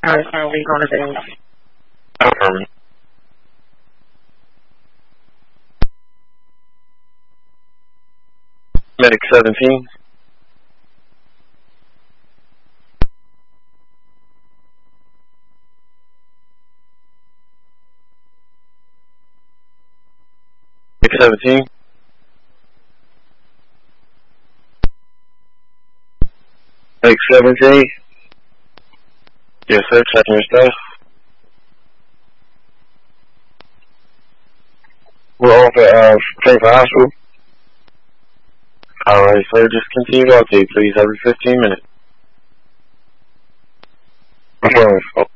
Alright, so we going to the Affirmative. Medic 17. Medic 17. Medic 17. Yes, sir. Checking your stuff. We're off at Frankfurt Hospital. Alright, sir. Just continue to update, please, every 15 minutes. Affirmative.